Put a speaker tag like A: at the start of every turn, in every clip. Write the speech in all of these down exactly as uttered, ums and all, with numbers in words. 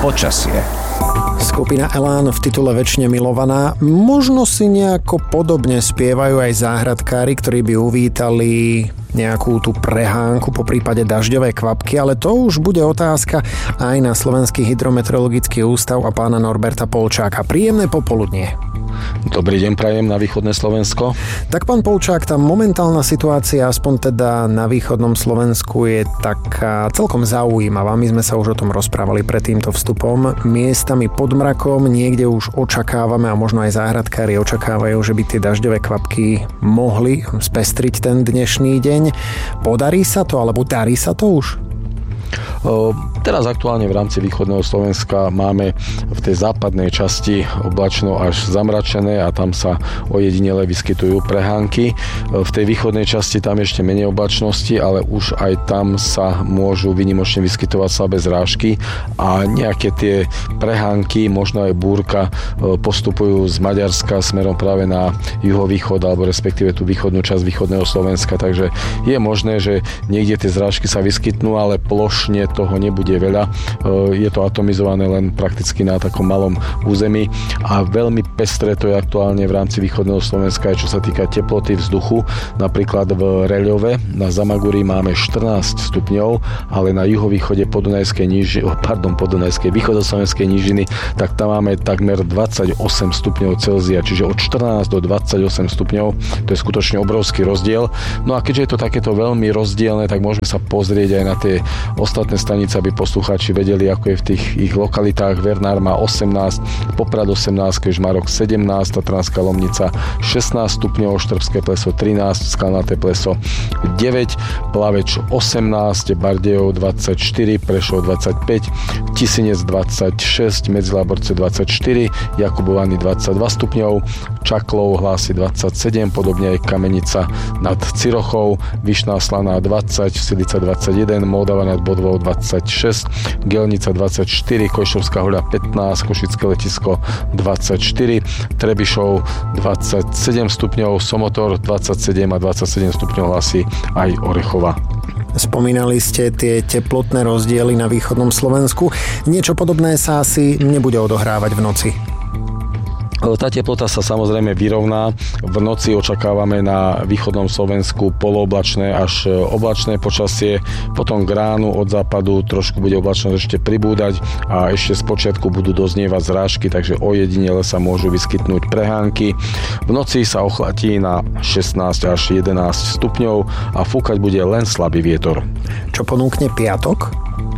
A: Počasie.
B: Skupina Elán v titule Večne milovaná. Možno si nejako podobne spievajú aj záhradkári, ktorí by uvítali nejakú tú prehánku po prípade dažďové kvapky, ale to už bude otázka aj na Slovenský hydrometeorologický ústav a pána Norberta Polčáka. Príjemné popoludnie.
C: Dobrý deň prajem na východné Slovensko.
B: Tak pán Polčák, tá momentálna situácia aspoň teda na východnom Slovensku je taká celkom zaujímavá. My sme sa už o tom rozprávali pred týmto vstupom. Miestami pod mrakom, niekde už očakávame a možno aj záhradkári očakávajú, že by tie dažďové kvapky mohli spestriť ten dnešný deň. Podarí sa to, alebo darí sa to už?
C: Teraz aktuálne v rámci východného Slovenska máme v tej západnej časti oblačno až zamračené a tam sa ojedinele vyskytujú prehánky. V tej východnej časti tam ešte menej oblačnosti, ale už aj tam sa môžu výnimočne vyskytovať slabé zrážky a nejaké tie prehánky, možno aj búrka, postupujú z Maďarska smerom práve na juhovýchod alebo respektíve tú východnú časť východného Slovenska, takže je možné, že niekde tie zrážky sa vyskytnú, ale plošne toho nebude veľa. Je to atomizované len prakticky na takom malom území a veľmi pestré to je aktuálne v rámci východného Slovenska, čo sa týka teploty vzduchu. Napríklad v Reľove na Zamaguri máme štrnásť stupňov, ale na juhovýchode podunajskej níži, pardon, podunajskej východoslovenskej nížiny, tak tam máme takmer dvadsaťosem stupňov Celzia, čiže od štrnásť do dvadsaťosem stupňov. To je skutočne obrovský rozdiel. No a keďže je to takéto veľmi rozdielne, tak môžeme sa pozrieť aj na tie ostatné stanice, aby poslucháči vedeli, ako je v tých ich lokalitách. Vernár má osemnásť, Poprad osemnásť, Kežmarok sedemnásť, Tatranská Lomnica šestnásť stupňov, Štrbské pleso trinásť, Skalnaté pleso deväť, Plaveč osemnásť, Bardejov dvadsaťštyri, Prešov dvadsaťpäť, Tisinec dvadsaťšesť, Medziláborce dvadsaťštyri, Jakubovany dvadsaťdva stupňov, Čaklov hlási dvadsaťsedem, podobne aj Kamenica nad Cirochou, Vyšná Slaná dvadsať, Silica dvadsaťjeden, Moldava nad Bodvou dvadsaťšesť, Gelnica dvadsaťštyri, Košovská Hoľa pätnásť, Košické letisko dvadsaťštyri, Trebišov dvadsaťsedem stupňov, Somotor dvadsaťsedem a dvadsaťsedem stupňov hlási aj Orechova.
B: Spomínali ste tie teplotné rozdiely na východnom Slovensku. Niečo podobné sa asi nebude odohrávať v noci.
C: Tá teplota sa samozrejme vyrovná. V noci očakávame na východnom Slovensku polooblačné až oblačné počasie. Potom k ránu od západu trošku bude oblačnosť ešte pribúdať a ešte z počiatku budú doznievať zrážky, takže ojedinele sa môžu vyskytnúť prehánky. V noci sa ochladí na šestnásť až jedenásť stupňov a fúkať bude len slabý vietor.
B: Čo ponúkne piatok?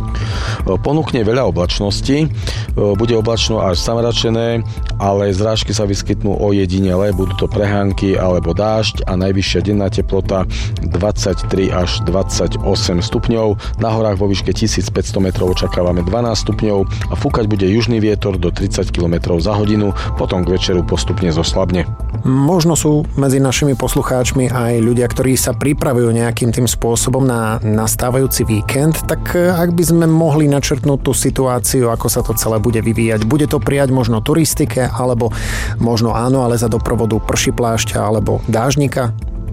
C: Ponúkne veľa oblačností, bude oblačno až zamračené, ale zrážky sa vyskytnú ojedinele, budú to prehánky alebo dážď a najvyššia denná teplota dvadsaťtri až dvadsaťosem stupňov. Na horách vo výške tisícpäťsto metrov očakávame dvanásť stupňov a fúkať bude južný vietor do tridsať kilometrov za hodinu, potom k večeru postupne zoslabne.
B: Možno sú medzi našimi poslucháčmi aj ľudia, ktorí sa pripravujú nejakým tým spôsobom na nastávajúci víkend, tak ak by sme mohli načrtnúť tú situáciu, ako sa to celé bude vyvíjať. Bude to prijať možno turistike, alebo možno áno, ale za doprovodu prší plášťa alebo dážnika?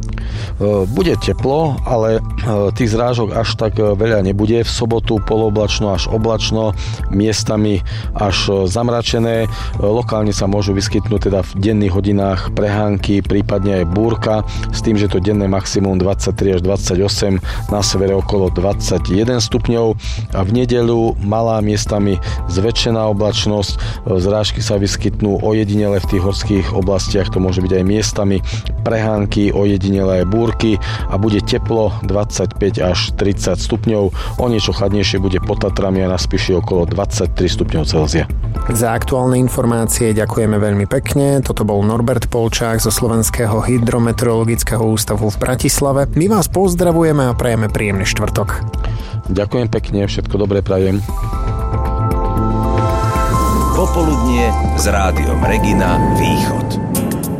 C: Bude teplo, ale tých zrážok až tak veľa nebude. V sobotu polooblačno až oblačno, miestami až zamračené. Lokálne sa môžu vyskytnúť teda v denných hodinách prehánky, prípadne aj búrka, s tým, že to denné maximum dvadsaťtri až dvadsaťosem, na severe okolo dvadsaťjeden stupňov a v nedeľu malá miestami zväčšená oblačnosť. Zrážky sa vyskytnú ojedinele v tých horských oblastiach, to môže byť aj miestami prehánky, ojedinele aj búrky a bude teplo dvadsaťpäť až tridsať stupňov. O niečo chladnejšie bude pod Tatrami a na Spiši okolo dvadsaťtri stupňov Celzia.
B: Za aktuálne informácie ďakujeme veľmi pekne. Toto bol Norbert Polčák zo Slovenského hydrometeorologického ústavu v Bratislave. My vás pozdravujeme a prajeme príjemný štvrtok.
C: Ďakujem pekne, všetko dobré prajem.
A: Popoludnie s rádiom Regina Východ.